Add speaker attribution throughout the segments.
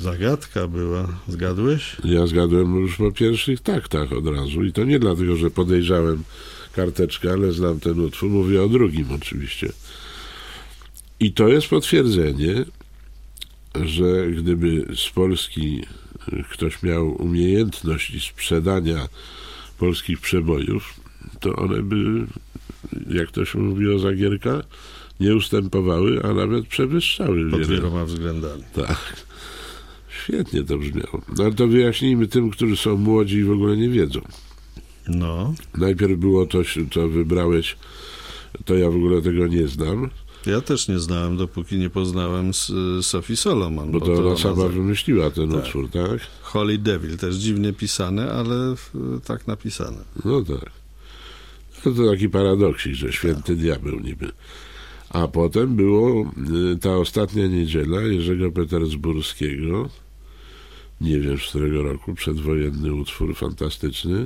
Speaker 1: Zagadka była. Zgadłeś?
Speaker 2: Ja zgadłem już po pierwszych taktach od razu i to nie dlatego, że podejrzałem karteczkę, ale znam ten utwór. Mówię o drugim oczywiście. I to jest potwierdzenie, że gdyby z Polski ktoś miał umiejętność sprzedania polskich przebojów, to one by, jak to się mówi o Zagierka, nie ustępowały, a nawet przewyższały.
Speaker 1: Pod wieloma względami.
Speaker 2: Tak. Świetnie to brzmiało. No ale to wyjaśnijmy tym, którzy są młodzi i w ogóle nie wiedzą.
Speaker 1: No.
Speaker 2: Najpierw było to, co wybrałeś, to ja w ogóle tego nie znam.
Speaker 1: Ja też nie znałem, dopóki nie poznałem Sophie Solomon.
Speaker 2: Bo to ona sama wymyśliła ten utwór, tak?
Speaker 1: Holy Devil, też dziwnie pisane, ale tak napisane.
Speaker 2: No tak. No to taki paradoksik, że święty diabeł niby. A potem było ta ostatnia niedziela Jerzego Petersburskiego, nie wiem z którego roku, przedwojenny utwór fantastyczny,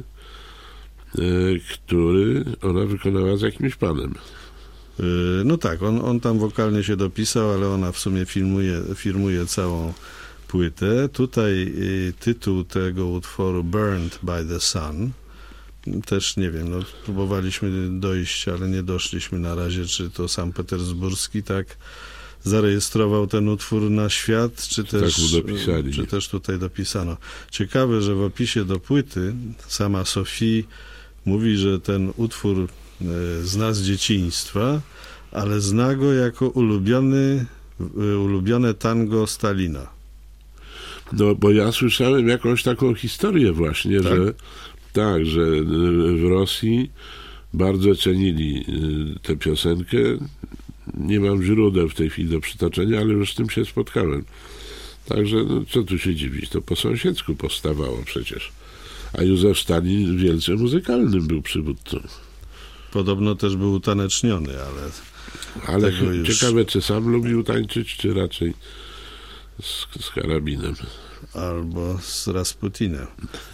Speaker 2: który ona wykonała z jakimś panem.
Speaker 1: No tak, on tam wokalnie się dopisał, ale ona w sumie firmuje całą płytę. Tutaj tytuł tego utworu Burned by the Sun. Też nie wiem, no, próbowaliśmy dojść, ale nie doszliśmy na razie, czy to sam Petersburski tak zarejestrował ten utwór na świat, czy też tutaj dopisano. Ciekawe, że w opisie do płyty sama Sophie mówi, że ten utwór zna z dzieciństwa, ale zna go jako ulubione tango Stalina.
Speaker 2: No, bo ja słyszałem jakąś taką historię właśnie, tak? że w Rosji bardzo cenili tę piosenkę. Nie mam źródeł w tej chwili do przytoczenia, ale już z tym się spotkałem. Także no, co tu się dziwić, to po sąsiedzku powstawało przecież. A Józef Stalin wielce muzykalnym był przywódcą.
Speaker 1: Podobno też był utaneczniony, ale
Speaker 2: ciekawe, czy sam lubił tańczyć, czy raczej z karabinem.
Speaker 1: Albo z Rasputinem.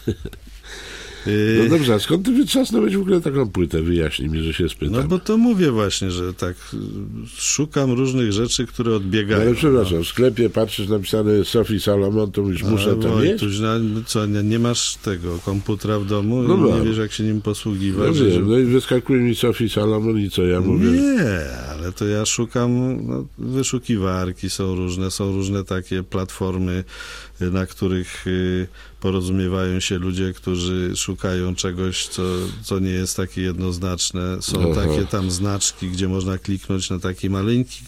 Speaker 2: No dobrze, a skąd ty wytrzasnąłeś w ogóle taką płytę? Wyjaśnij mi, że się spytam.
Speaker 1: No bo to mówię właśnie, że tak szukam różnych rzeczy, które odbiegają.
Speaker 2: Ale przepraszam, w sklepie patrzysz napisane Sophie Solomon, to już muszę to mieć?
Speaker 1: Co, nie masz tego komputera w domu?
Speaker 2: No
Speaker 1: nie wiesz, jak się nim posługiwać?
Speaker 2: No wiem, no i wyskakuje mi Sophie Solomon i co ja mówię?
Speaker 1: Nie, ale to ja szukam, wyszukiwarki są różne takie platformy, na których porozumiewają się ludzie, którzy szukają czegoś, co nie jest takie jednoznaczne. Są takie tam znaczki, gdzie można kliknąć na taki maleńki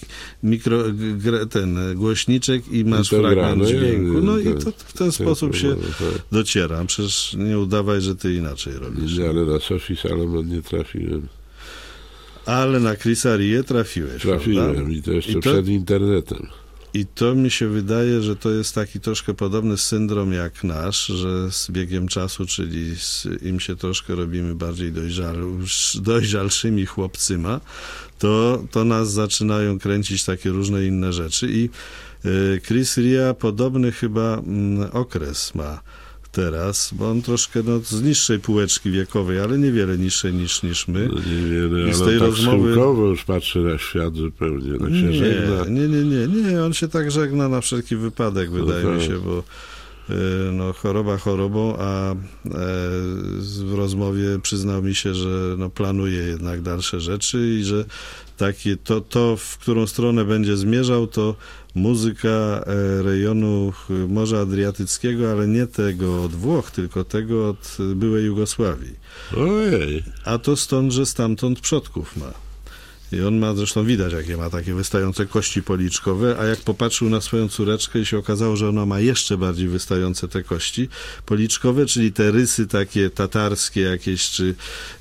Speaker 1: głośniczek i masz fragment dźwięku. No i to w ten sposób się dociera. Przecież nie udawaj, że ty inaczej robisz.
Speaker 2: Nie, ale na Sophie Solomon nie trafiłem.
Speaker 1: Ale na Chrisa Rie trafiłeś.
Speaker 2: Trafiłem,
Speaker 1: prawda?
Speaker 2: i to jeszcze przed internetem.
Speaker 1: I to mi się wydaje, że to jest taki troszkę podobny syndrom jak nasz, że z biegiem czasu, czyli im się troszkę robimy bardziej dojrzalszymi chłopcyma, to nas zaczynają kręcić takie różne inne rzeczy. I Chris Ria podobny chyba okres ma teraz, bo on troszkę z niższej półeczki wiekowej, ale niewiele niższej niż my.
Speaker 2: No niewiele, ale tak schyłkowo już patrzy na świat zupełnie. Tak się żegna.
Speaker 1: Nie, on się tak żegna na wszelki wypadek, wydaje mi się, bo choroba chorobą, a w rozmowie przyznał mi się, że planuje jednak dalsze rzeczy i że to w którą stronę będzie zmierzał, to muzyka rejonu Morza Adriatyckiego, ale nie tego od Włoch, tylko tego od byłej Jugosławii.
Speaker 2: Ojej.
Speaker 1: A to stąd, że stamtąd przodków ma. I on ma, zresztą widać, jakie ma takie wystające kości policzkowe, a jak popatrzył na swoją córeczkę i się okazało, że ona ma jeszcze bardziej wystające te kości policzkowe, czyli te rysy takie tatarskie jakieś, czy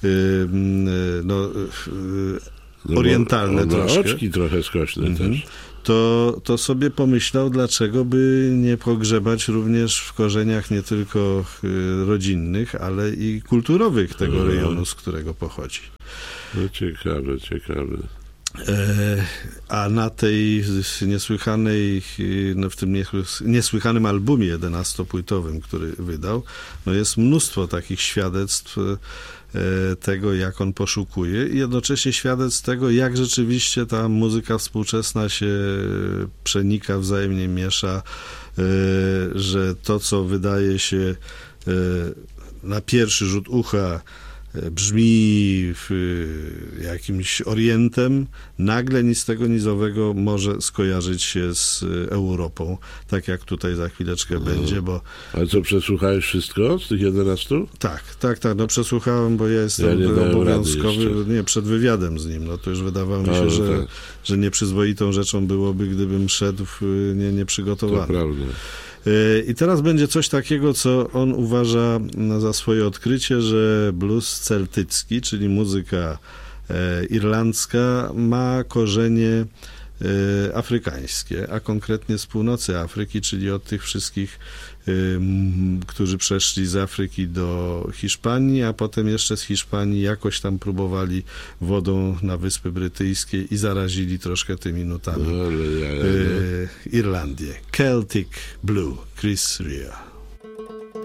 Speaker 1: orientalne troszkę.
Speaker 2: Oczki trochę skośne też.
Speaker 1: To sobie pomyślał, dlaczego by nie pogrzebać również w korzeniach nie tylko rodzinnych, ale i kulturowych tego rejonu, z którego pochodzi.
Speaker 2: No ciekawe.
Speaker 1: A na tej niesłychanej, w tym niesłychanym albumie 11-płytowym, który wydał, jest mnóstwo takich świadectw tego, jak on poszukuje i jednocześnie świadectw tego, jak rzeczywiście ta muzyka współczesna się przenika, wzajemnie miesza, że to, co wydaje się na pierwszy rzut ucha brzmi jakimś orientem, nagle nic z tego nizowego może skojarzyć się z Europą, tak jak tutaj za chwileczkę będzie, bo...
Speaker 2: Ale co, przesłuchałeś wszystko z tych 11?
Speaker 1: Tak, no przesłuchałem, bo ja jestem obowiązkowy, przed wywiadem z nim, no to już wydawało mi się, że nieprzyzwoitą rzeczą byłoby, gdybym szedł nieprzygotowany.
Speaker 2: To prawda.
Speaker 1: I teraz będzie coś takiego, co on uważa za swoje odkrycie, że blues celtycki, czyli muzyka irlandzka, ma korzenie afrykańskie, a konkretnie z północy Afryki, czyli od tych wszystkich, którzy przeszli z Afryki do Hiszpanii, a potem jeszcze z Hiszpanii jakoś tam próbowali wodą na Wyspy Brytyjskie i zarazili troszkę tymi nutami Irlandię. Celtic Blue, Chris Rea.